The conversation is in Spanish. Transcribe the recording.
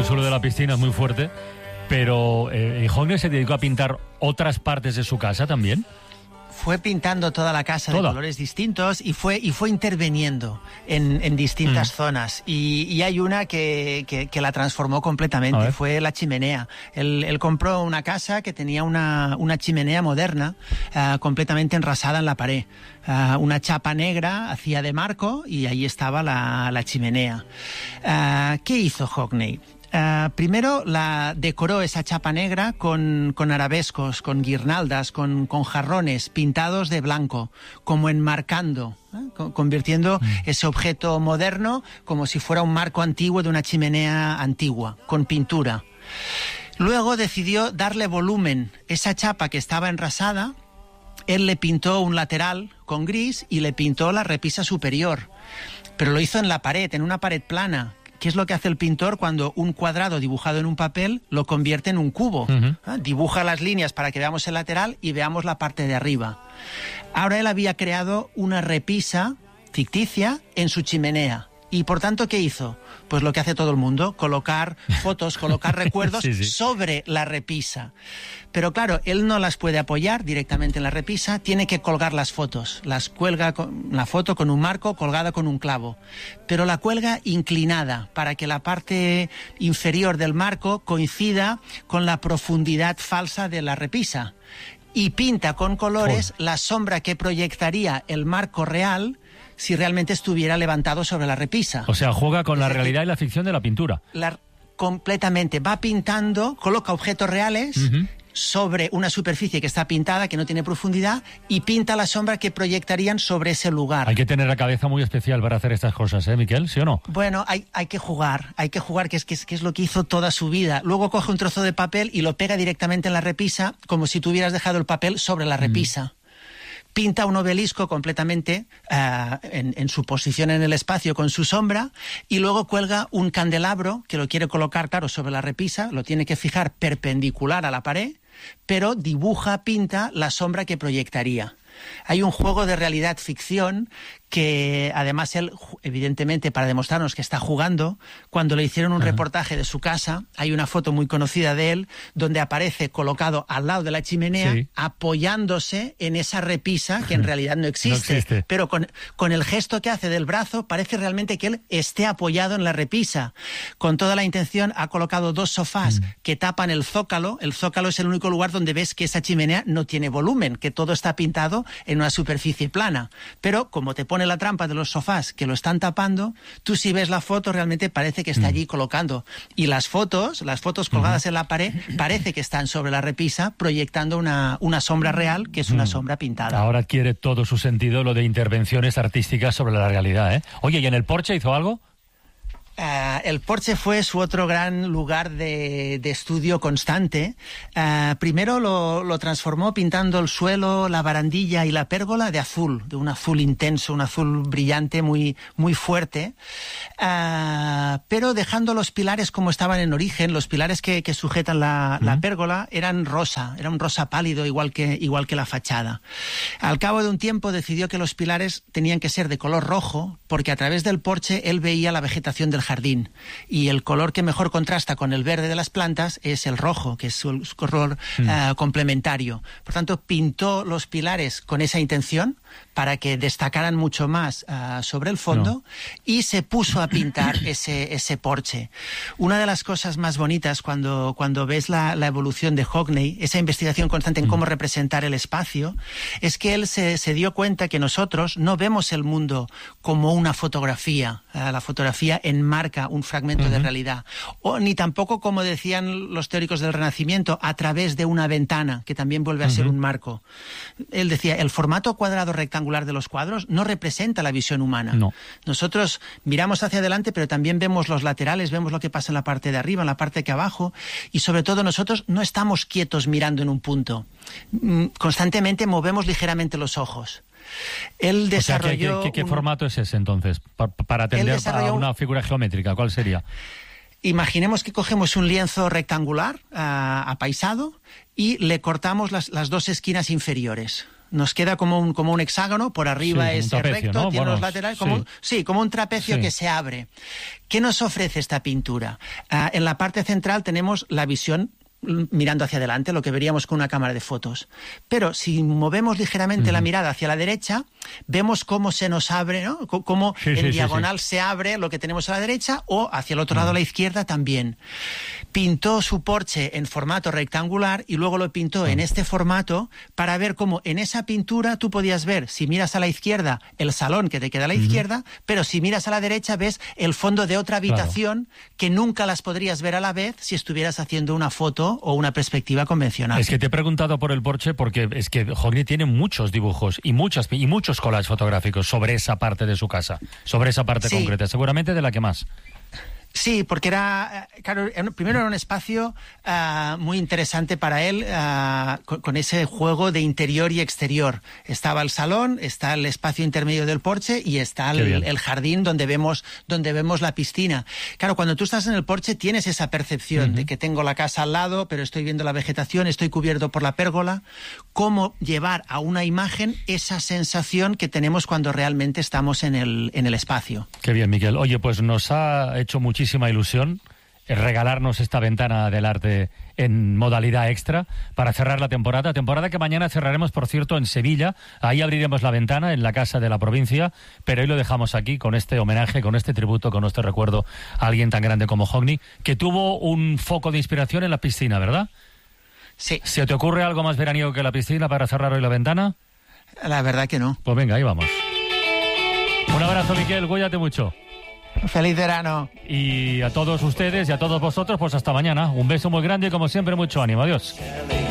el suelo de la piscina es muy fuerte, pero Hockney se dedicó a pintar otras partes de su casa también. Fue pintando toda la casa de colores distintos y fue interviniendo en distintas zonas. Y hay una que la transformó completamente, fue la chimenea. Él compró una casa que tenía una chimenea moderna, completamente enrasada en la pared. Una chapa negra hacía de marco y ahí estaba la chimenea. ¿Qué hizo Hockney? Primero la decoró esa chapa negra con arabescos, con guirnaldas, con jarrones pintados de blanco, como enmarcando, convirtiendo ese objeto moderno como si fuera un marco antiguo de una chimenea antigua, con pintura. Luego decidió darle volumen. Esa chapa que estaba enrasada, él le pintó un lateral con gris y le pintó la repisa superior. Pero lo hizo en la pared, en una pared plana. ¿Qué es lo que hace el pintor cuando un cuadrado dibujado en un papel lo convierte en un cubo? Dibuja las líneas para que veamos el lateral y veamos la parte de arriba. Ahora él había creado una repisa ficticia en su chimenea. Y por tanto, ¿qué hizo? Pues lo que hace todo el mundo, colocar fotos, colocar recuerdos sobre la repisa. Pero claro, él no las puede apoyar directamente en la repisa, tiene que colgar las fotos. Las cuelga con la foto con un marco, colgada con un clavo. Pero la cuelga inclinada, para que la parte inferior del marco coincida con la profundidad falsa de la repisa. Y pinta con colores la sombra que proyectaría el marco real si realmente estuviera levantado sobre la repisa. O sea, juega con la realidad y la ficción de la pintura. Completamente. Va pintando, coloca objetos reales sobre una superficie que está pintada, que no tiene profundidad, y pinta la sombra que proyectarían sobre ese lugar. Hay que tener la cabeza muy especial para hacer estas cosas, ¿eh, Miquel? ¿Sí o no? Bueno, hay que jugar, que es lo que hizo toda su vida. Luego coge un trozo de papel y lo pega directamente en la repisa, como si tú hubieras dejado el papel sobre la repisa. Pinta un obelisco completamente en su posición en el espacio con su sombra y luego cuelga un candelabro que lo quiere colocar, claro, sobre la repisa, lo tiene que fijar perpendicular a la pared, pero pinta la sombra que proyectaría. Hay un juego de realidad-ficción que además él, evidentemente, para demostrarnos que está jugando, cuando le hicieron un reportaje de su casa, hay una foto muy conocida de él donde aparece colocado al lado de la chimenea, apoyándose en esa repisa que en realidad no existe. Pero con el gesto que hace del brazo parece realmente que él esté apoyado en la repisa. Con toda la intención ha colocado dos sofás que tapan el zócalo. El zócalo es el único lugar donde ves que esa chimenea no tiene volumen, que todo está pintado en una superficie plana. Pero como te pone la trampa de los sofás que lo están tapando, tú si ves la foto realmente parece que está allí colocando. Y las fotos colgadas en la pared parece que están sobre la repisa proyectando una sombra real que es una sombra pintada. Ahora adquiere todo su sentido lo de intervenciones artísticas sobre la realidad, ¿eh? Oye, ¿y en el Porsche hizo algo? El Porsche fue su otro gran lugar de estudio constante. Primero lo transformó pintando el suelo, la barandilla y la pérgola de azul, de un azul intenso, un azul brillante muy, muy fuerte, pero dejando los pilares como estaban en origen. Los pilares que sujetan la pérgola eran rosa, era un rosa pálido igual que la fachada. Al cabo de un tiempo decidió que los pilares tenían que ser de color rojo, porque a través del Porsche él veía la vegetación del jardín y el color que mejor contrasta con el verde de las plantas es el rojo, que es su color complementario. Por tanto, pintó los pilares con esa intención para que destacaran mucho más sobre el fondo y se puso a pintar ese Porsche. Una de las cosas más bonitas cuando ves la evolución de Hockney, esa investigación constante en cómo representar el espacio, es que él se dio cuenta que nosotros no vemos el mundo como una fotografía. La fotografía enmarca un fragmento de realidad. O ni tampoco, como decían los teóricos del Renacimiento, a través de una ventana, que también vuelve a ser un marco. Él decía, el formato cuadrado rectangular de los cuadros no representa la visión humana. No. Nosotros miramos hacia adelante, pero también vemos los laterales, vemos lo que pasa en la parte de arriba, en la parte de abajo, y sobre todo nosotros no estamos quietos mirando en un punto. Constantemente movemos ligeramente los ojos. Él desarrolló... ¿Qué formato es ese entonces? Para atender a una figura geométrica, ¿cuál sería? Imaginemos que cogemos un lienzo rectangular apaisado y le cortamos las dos esquinas inferiores. Nos queda como un hexágono, por arriba es trapecio, recto, ¿no? tiene Bueno, los laterales, como un trapecio que se abre. ¿Qué nos ofrece esta pintura? En la parte central tenemos la visión mirando hacia adelante, lo que veríamos con una cámara de fotos. Pero si movemos ligeramente la mirada hacia la derecha, vemos cómo se nos abre, ¿no? Cómo en diagonal se abre lo que tenemos a la derecha, o hacia el otro lado a la izquierda también. Pintó su porche en formato rectangular y luego lo pintó en este formato para ver cómo en esa pintura tú podías ver, si miras a la izquierda, el salón que te queda a la izquierda, pero si miras a la derecha ves el fondo de otra habitación que nunca las podrías ver a la vez si estuvieras haciendo una foto o una perspectiva convencional. Es que te he preguntado por el porche porque es que Hogni tiene muchos dibujos y muchos collages fotográficos sobre esa parte de su casa, sobre esa parte concreta, seguramente de la que más. Sí, porque era, claro, primero era un espacio muy interesante para él, con ese juego de interior y exterior. Estaba el salón, está el espacio intermedio del porche y está el jardín donde vemos la piscina. Claro, cuando tú estás en el porche tienes esa percepción de que tengo la casa al lado, pero estoy viendo la vegetación, estoy cubierto por la pérgola. Cómo llevar a una imagen esa sensación que tenemos cuando realmente estamos en el espacio. Qué bien, Miquel. Oye, pues nos ha hecho muchísima ilusión regalarnos esta ventana del arte en modalidad extra para cerrar la temporada que mañana cerraremos, por cierto, en Sevilla. Ahí abriremos la ventana en la Casa de la Provincia, pero hoy lo dejamos aquí con este homenaje, con este tributo, con este recuerdo a alguien tan grande como Hogni, que tuvo un foco de inspiración en la piscina, ¿verdad? Sí. ¿Se te ocurre algo más veraniego que la piscina para cerrar hoy la ventana? La verdad que no. Pues venga, ahí vamos. Un abrazo, Miquel, cuídate mucho. Feliz verano. Y a todos ustedes y a todos vosotros, pues hasta mañana. Un beso muy grande y como siempre mucho ánimo. Adiós.